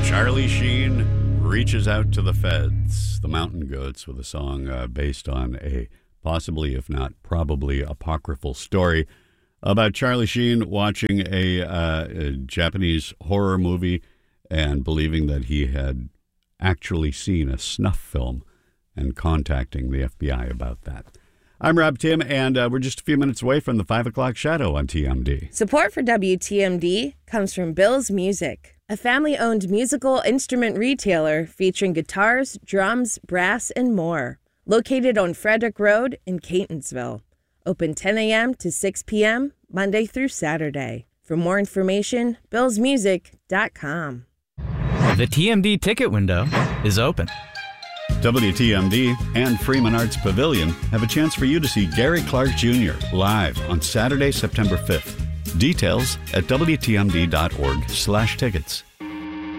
Charlie Sheen reaches out to the feds. The Mountain Goats with a song based on a possibly, if not probably, apocryphal story about Charlie Sheen watching a Japanese horror movie and believing that he had actually seen a snuff film and contacting the FBI about that. I'm Rob Tim, and we're just a few minutes away from the 5 o'clock shadow on TMD. Support for WTMD comes from Bill's Music, a family-owned musical instrument retailer featuring guitars, drums, brass, and more. Located on Frederick Road in Catonsville. Open 10 a.m. to 6 p.m., Monday through Saturday. For more information, billsmusic.com. The TMD ticket window is open. WTMD and Freeman Arts Pavilion have a chance for you to see Gary Clark Jr. live on Saturday, September 5th. Details at WTMD.org/tickets.